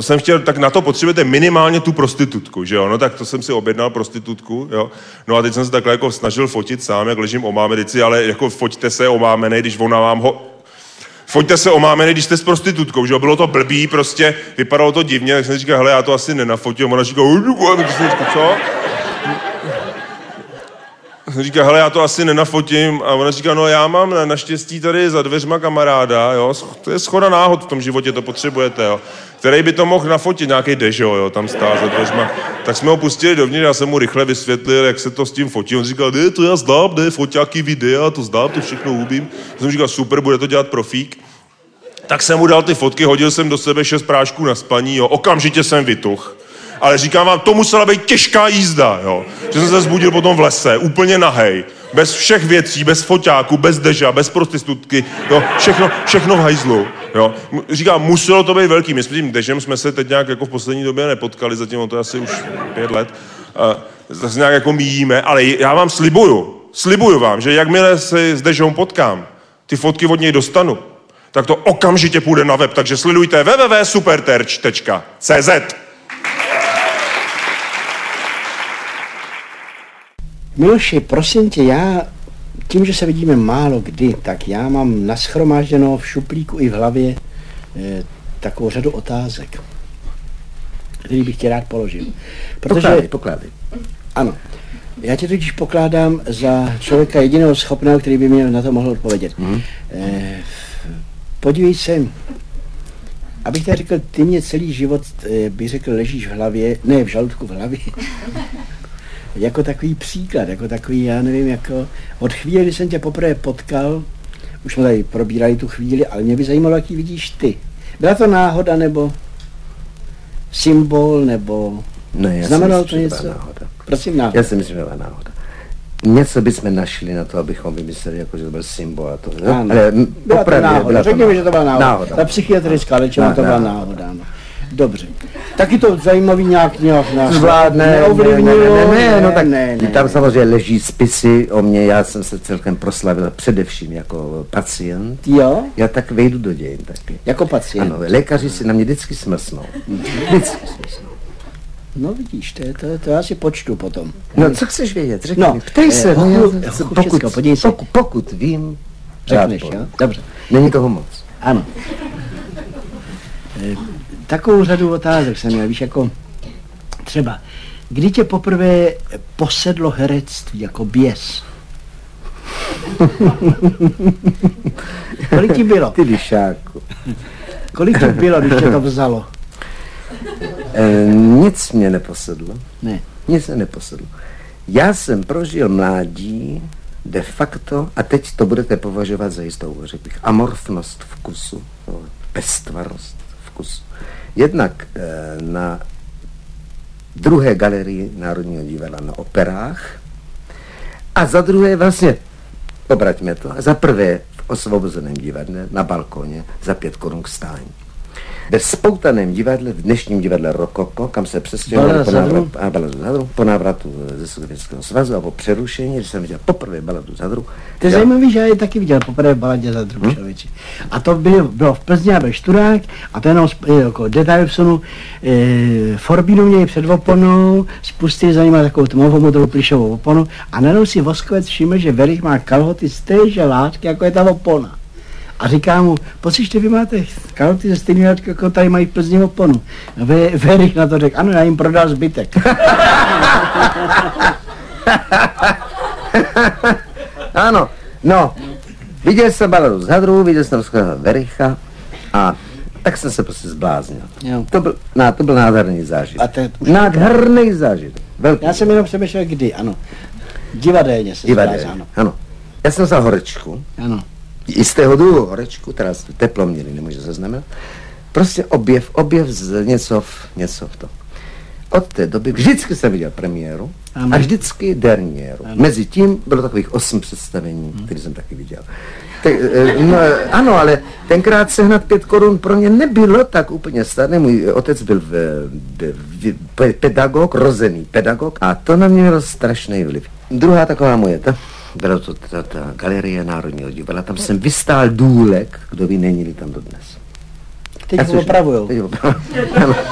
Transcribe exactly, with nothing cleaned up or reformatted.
To jsem chtěl, tak na to potřebujete minimálně tu prostitutku, že jo? No tak to jsem si objednal prostitutku, jo? No a teď jsem se takhle jako snažil fotit sám, jak ležím omámenici, ale jako foťte se omámenej, když ona vám ho... Foťte se omámenej, když jste s prostitutkou, že jo? Bylo to blbý, prostě vypadalo to divně, tak jsem říkal, hele, já to asi nenafotím, ona říká, co? jsem říkal, hele, já to asi nenafotím. A ona říká, no já mám naštěstí tady za dveřma kamaráda, jo, to je schoda náhod v tom životě, to potřebujete, jo, který by to mohl nafotit, nějaký Dežo, jo, tam stál za dveřma. Tak jsme ho pustili dovnitř, já jsem mu rychle vysvětlil, jak se to s tím fotí. On říkal, ne, to já zdám, ne, foťáky, videa, to zdám, to všechno umím. Já jsem říkal, super, bude to dělat profík. Tak jsem mu dal ty fotky, hodil jsem do sebe šest prášků na spaní, jo, okamžitě jsem vytuch. Ale říkám vám, to musela být těžká jízda, jo. Že jsem se zbudil potom v lese, úplně nahej, bez všech věcí, bez foťáku, bez Deža, bez prostitutky, jo, všechno, všechno v hajzlu, jo. Říkám, muselo to být velký, my s tím Dežem jsme se teď nějak jako v poslední době nepotkali, zatím on to je asi už pět let, a zase nějak jako míjíme, ale já vám slibuju, slibuju vám, že jakmile se s Dežou potkám, ty fotky od něj dostanu, tak to okamžitě půjde na web, takže sledujte w w w tečka superterč tečka c z. Miloši, prosím tě, já tím, že se vidíme málo kdy, tak já mám naschromážděno v šuplíku i v hlavě eh, takovou řadu otázek, který bych tě rád položil. Protože, pokládej, pokládej. Ano. Já tě totiž pokládám za člověka jediného schopného, který by mě na to mohl odpovědět. Mm. Eh, podívej se, abych tě řekl, ty mě celý život, eh, bych řekl, ležíš v hlavě, ne v žaludku, v hlavě. Jako takový příklad, jako takový, já nevím, jako od chvíle, kdy jsem tě poprvé potkal, už jsme tady probírali tu chvíli, ale mě by zajímalo, jaký vidíš ty. Byla to náhoda, nebo symbol, nebo ne, já znamenalo myslím, to něco? Náhoda. Prosím, náhoda. Já si myslím, že byla náhoda. Něco bychom našli na to, abychom vymysleli, jako, že to byl symbol a to. No? Ano. Ale byla opravdu, to náhoda. Řekni mi, že to byla náhoda. náhoda. Ta psychiatrická léčba, to byla náhoda, ano. Dobře. Taky to zajímavý nějak nějak nás zvládne, neovlivnilo. Ne, ne, ne, ne, no tak ne, ne, tam ne. samozřejmě leží spisy o mě, já jsem se celkem proslavil především jako pacient. Jo? Já tak vejdu do dějin taky. Jako pacient. Ano, lékaři si na mě vždycky smrsnou. Vždycky smrsnou. No vidíš, to, to, to já si počtu potom. No co chceš vědět, řekni no, mi, ptej se, eh, no, pokud, já, pokud, pokud, pokud, pokud, pokud vím, řekneš, jo? Dobře. Není toho moc. Ano. E, takovou řadu otázek jsem měl, víš, jako třeba, kdy tě poprvé posedlo herectví jako běs? Kolik ti bylo? Ty lišáku. Kolik ti bylo, když tě to vzalo? E, nic mě neposedlo. Ne. Nic mě neposedlo. Já jsem prožil mládí de facto, a teď to budete považovat za jistou, řekl bych, amorfnost vkusu, pestvarost vkusu. Jednak e, na druhé galerii Národního divadla na operách a za druhé vlastně, obraťme to, za prvé v Osvobozeném divadle na balkoně za pět korun k stání. Ve spoutaném divadle, v dnešním divadle Rokoko, kam se přestěhovali po návratu, po návratu ze Sovětského svazu a po přerušení, když jsem viděl poprvé Baladu Zadru. To je zajímavý, že já je taky viděl poprvé v Baladě Zadru, hmm? člověči. A to bylo, bylo v Plzni a byl Šturák a to jenom jako detail vsunu, e, Forbínu měli před oponou, spustili za nima takovou tmovou modrou plišovou oponu a najednou si Voskovec všiml, že Verich má kalhoty z téže látky, jako je ta opona. A říká mu, pocíšte, vy máte kalhoty ze stejné látky, jako tady mají v Plzni oponu. A Verich na to řekl, ano, já jim prodal zbytek. Ano, no, viděl jsem Baladu Zadru, viděl jsem Vericha a tak jsem se prostě zbláznil. Jo. To byl, ná, to byl nádherný zážitek. A to je už nádherný zážitek. Velký. Já jsem jenom přemýšlel, kdy, ano. Divadelně se Divadelně, ano. ano. Já jsem vzal horečku. Ano. Jistého druhu horečku, teda teplo měli, nemůže se znamenat. Prostě objev, objev z něco v, něco v tom. Od té doby vždycky jsem viděl premiéru ano. a vždycky derniéru. Ano. Mezi tím bylo takových osm představení, hmm. které jsem taky viděl. Te, no, ano, ale tenkrát sehnat pět korun pro mě nebylo tak úplně snadné. Můj otec byl v, v, v, pedagog, rozený pedagog a to na mě mělo strašný vliv. Druhá taková moje, ta, byla to ta, ta galerie Národního divadla, tam jsem vystál důlek, kdo ví, není tam dodnes. Teď ho opravujou. Teď ho opravujou.